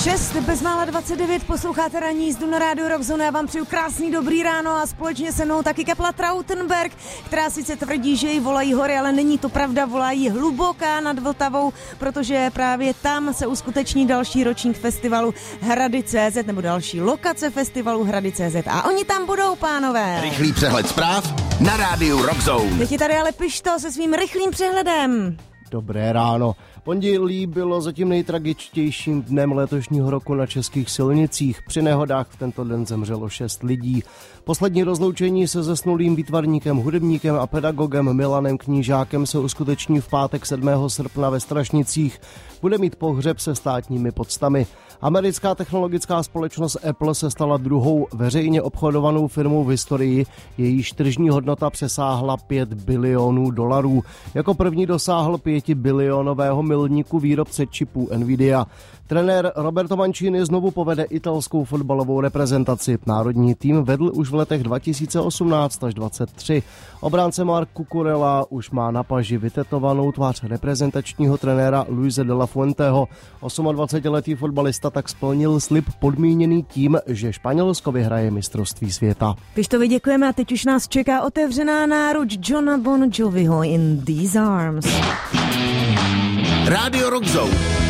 6:29 posloucháte ranní jízdu na rádiu Rockzone. Já vám přeju krásný dobrý ráno a společně se mnou taky kapela Trautenberg, která sice tvrdí, že ji volají hory, ale není to pravda, volají hluboká nad Vltavou, protože právě tam se uskuteční další ročník festivalu Hrady.cz nebo další lokace festivalu Hrady.cz a oni tam budou, pánové. Rychlý přehled zpráv na rádiu Rockzone. Teď je tady ale Pišto se svým rychlým přehledem. Dobré ráno. Pondělí bylo zatím nejtragičtějším dnem letošního roku na českých silnicích. Při nehodách v tento den zemřelo 6 lidí. Poslední rozloučení se zesnulým výtvarníkem, hudebníkem a pedagogem Milanem Knížákem se uskuteční v pátek 7. srpna ve Strašnicích. Bude mít pohřeb se státními poctami. Americká technologická společnost Apple se stala druhou veřejně obchodovanou firmou v historii. Jejíž tržní hodnota přesáhla $5 bilionů. Jako první dosáhl 5 bilionového milníku výrobce čipů Nvidia. Trenér Roberto Mancini znovu povede italskou fotbalovou reprezentaci. Národní tým vedl už v letech 2018 až 2023. Obránce Marc Cucurella už má na paži vytetovanou tvář reprezentačního trenéra Luise de la Fuenteho. 28letý fotbalista tak splnil slib podmíněný tím, že Španělsko vyhraje mistrovství světa. Pištovi děkujeme a teď už nás čeká otevřená náruč Johna Bon Joviho In These Arms. Rádio Rockzone.